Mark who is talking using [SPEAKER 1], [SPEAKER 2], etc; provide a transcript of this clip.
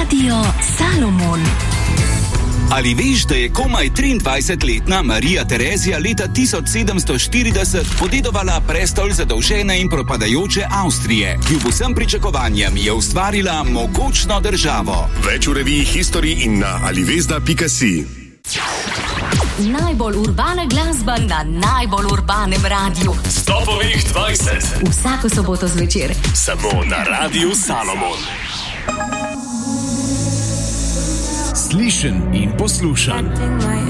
[SPEAKER 1] Radio Salomon.
[SPEAKER 2] Ali veš, da je komaj 23-letna Marija Terezija leta 1740 podedovala prestol zadolžene in propadajoče Avstrije? Kljub vsem pričakovanjem je ustvarila mogočno državo.
[SPEAKER 3] Več v reviji History in na alivezda.si.
[SPEAKER 1] Najbolj urbana glasba na najbolj urbanem radiju.
[SPEAKER 4] Stopovih 20.
[SPEAKER 1] Vsako soboto zvečer.
[SPEAKER 4] Samo na Radiu Salomon.
[SPEAKER 5] Slišen in poslušan.